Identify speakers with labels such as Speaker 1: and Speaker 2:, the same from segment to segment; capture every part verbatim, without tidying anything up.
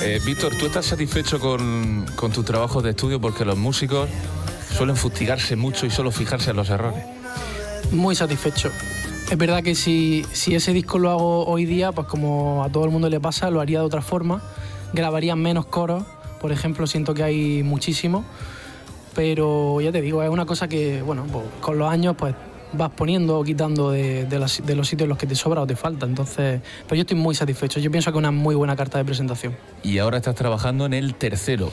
Speaker 1: Eh, Víctor, ¿tú estás satisfecho con, con tus trabajos de estudio? Porque los músicos suelen fustigarse mucho y solo fijarse en los errores.
Speaker 2: Muy satisfecho. Es verdad que si, si ese disco lo hago hoy día, pues como a todo el mundo le pasa, lo haría de otra forma. Grabaría menos coros, por ejemplo, siento que hay muchísimo. Pero ya te digo, es una cosa que, bueno, pues, con los años pues vas poniendo o quitando de, de, las, de los sitios en los que te sobra o te falta. Entonces, pero yo estoy muy satisfecho. Yo pienso que es una muy buena carta de presentación.
Speaker 1: Y ahora estás trabajando en el tercero.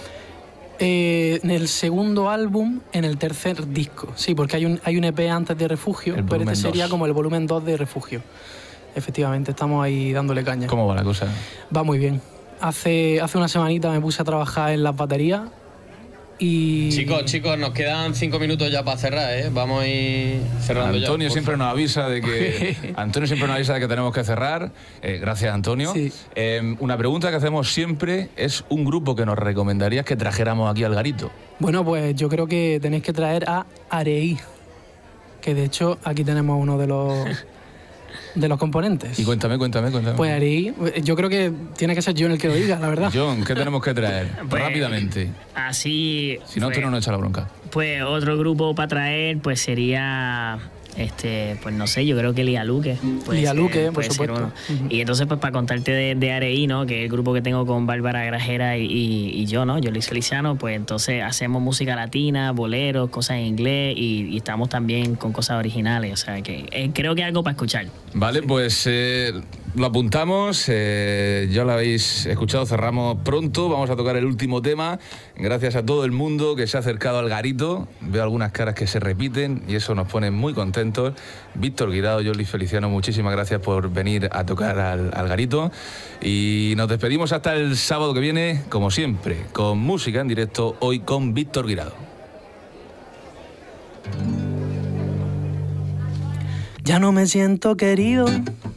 Speaker 2: Eh, en el segundo álbum, en el tercer disco. Sí, porque hay un, hay un E P antes de Refugio,
Speaker 1: El
Speaker 2: pero este sería
Speaker 1: dos.
Speaker 2: como el volumen dos de Refugio. Efectivamente, estamos ahí dándole caña.
Speaker 1: ¿Cómo va la cosa?
Speaker 2: Va muy bien. Hace, hace una semanita me puse a trabajar en las baterías y...
Speaker 3: Chicos, chicos, nos quedan cinco minutos ya para cerrar, ¿eh? Vamos a ir cerrando ya.
Speaker 1: Antonio siempre nos avisa de que Antonio siempre nos avisa de que tenemos que cerrar. Eh, gracias, Antonio.
Speaker 2: Sí.
Speaker 1: Eh, una pregunta que hacemos siempre es un grupo que nos recomendarías que trajéramos aquí al Garito.
Speaker 2: Bueno, pues yo creo que tenéis que traer a Areí, que de hecho aquí tenemos uno de los de los componentes.
Speaker 1: Y cuéntame, cuéntame, cuéntame.
Speaker 2: Pues Areí, yo creo que tiene que ser John el que lo diga, la verdad.
Speaker 1: John, ¿qué tenemos que traer?
Speaker 4: Pues,
Speaker 1: Rápidamente.
Speaker 4: Así...
Speaker 1: Si no,
Speaker 4: pues,
Speaker 1: Antonio nos echa la bronca.
Speaker 4: Pues otro grupo para traer pues sería... Este, pues no sé, yo creo que Lía Luque. puede
Speaker 2: Lía
Speaker 4: ser-
Speaker 2: Luque, por
Speaker 4: puede ser
Speaker 2: supuesto.
Speaker 4: uno.
Speaker 2: Ujú.
Speaker 4: Y entonces, pues para contarte de, de Areí, ¿no? Que es el grupo que tengo con Bárbara Grajera y, y, y yo, ¿no? Yo, Luis Feliciano, pues entonces hacemos música latina, boleros, cosas en inglés y, y estamos también con cosas originales. O sea, que eh, creo que es algo para escuchar.
Speaker 1: Vale, pues eh, lo apuntamos. Eh, ya lo habéis escuchado, cerramos pronto. Vamos a tocar el último tema. Gracias a todo el mundo que se ha acercado al Garito. Veo algunas caras que se repiten y eso nos pone muy contentos. Víctor Guirao, yo, Luis Feliciano, muchísimas gracias por venir a tocar al, al Garito. Y nos despedimos hasta el sábado que viene, como siempre, con música en directo, hoy con Víctor Guirao.
Speaker 2: Ya no me siento querido